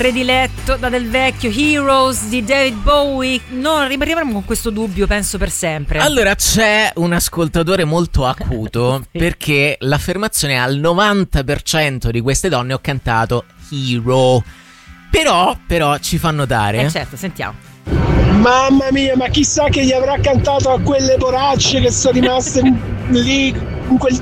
prediletto da Del Vecchio, Heroes di David Bowie. Non rimaniamo con questo dubbio, penso, per sempre. Allora c'è un ascoltatore molto acuto sì. Perché l'affermazione è: al 90% di queste donne ho cantato Hero. Però ci fa notare. Certo, sentiamo. Mamma mia, ma chissà che gli avrà cantato a quelle poracce che sono rimaste lì in quel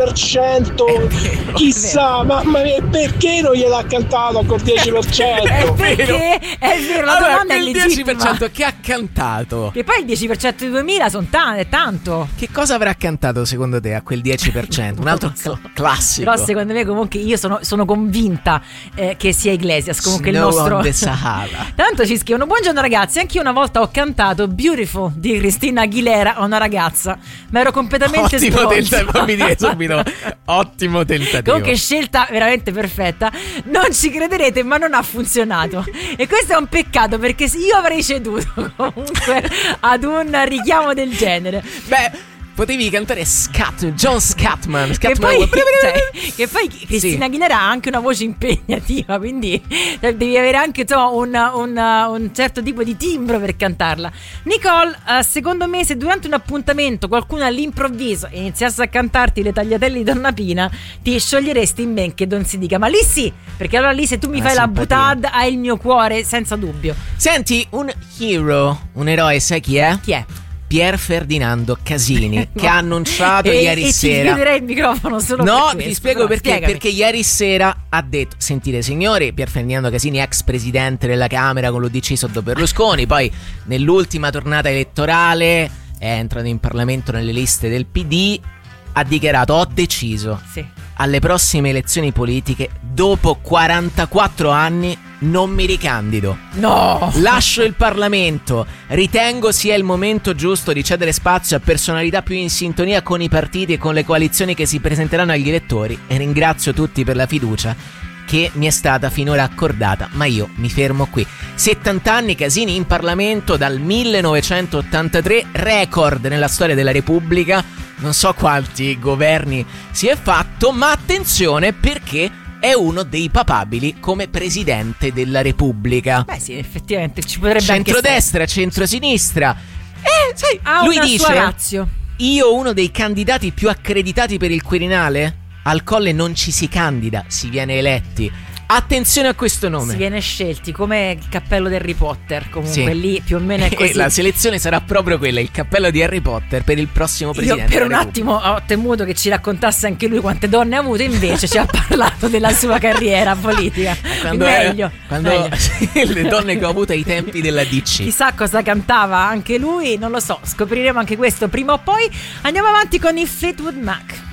10%. Chissà, mamma mia, perché non gliel'ha cantato a quel 10%? Perché è vero, la domanda è il legittima. 10% che ha cantato. Che poi il 10% di 2000 è tanto. Che cosa avrà cantato secondo te a quel 10%? Un altro classico. Però secondo me comunque io sono convinta che sia Iglesias comunque Snow il nostro on the Sahara. Tanto ci scrivono: buongiorno ragazzi, anche io una volta ho cantato Beautiful di Christina Aguilera a una ragazza, ma ero completamente stronza. Mi dire subito ottimo tentativo. Comunque scelta veramente perfetta. Non ci crederete, ma non ha funzionato. E questo è un peccato, perché se io avrei ceduto comunque ad un richiamo del genere. Beh, potevi cantare John Scatman. Che poi Christina Aguilera ha anche una voce impegnativa, quindi devi avere anche insomma un certo tipo di timbro per cantarla. Nicole, secondo me se durante un appuntamento qualcuno all'improvviso iniziasse a cantarti le tagliatelle di Donna Pina, ti scioglieresti in men che non si dica. Ma lì sì, perché allora lì se tu mi fai la butad hai il mio cuore senza dubbio. Senti, un hero, un eroe, sai chi è? Chi è? Pier Ferdinando Casini, che ha annunciato ieri sera. Ti chiuderei il microfono solo no, per questo. Ti spiego perché. Spiegami. Perché ieri sera ha detto: sentite signori, Pier Ferdinando Casini, ex presidente della Camera con l'UDC sotto Berlusconi, poi nell'ultima tornata elettorale è entrato in Parlamento nelle liste del PD, ha dichiarato: ho deciso, alle prossime elezioni politiche, dopo 44 anni non mi ricandido. No! Lascio il Parlamento. Ritengo sia il momento giusto di cedere spazio a personalità più in sintonia con i partiti e con le coalizioni che si presenteranno agli elettori, e ringrazio tutti per la fiducia che mi è stata finora accordata, ma io mi fermo qui. 70 anni Casini in Parlamento dal 1983, record nella storia della Repubblica. Non so quanti governi si è fatto, ma attenzione, perché è uno dei papabili come presidente della Repubblica. Beh sì, effettivamente ci potrebbe centrodestra, anche centrosinistra. Sai, lui dice: sua razio. Io uno dei candidati più accreditati per il Quirinale? Al Colle non ci si candida, si viene eletti. Attenzione a questo nome. Si viene scelti come il cappello di Harry Potter. Comunque lì più o meno è così. E la selezione sarà proprio quella, il cappello di Harry Potter per il prossimo presidente. Io per un attimo ho temuto che ci raccontasse anche lui quante donne ha avuto, invece ci ha parlato della sua carriera politica. Quando meglio. Le donne che ho avuto ai tempi della DC. Chissà cosa cantava anche lui, non lo so, scopriremo anche questo prima o poi. Andiamo avanti con i Fleetwood Mac.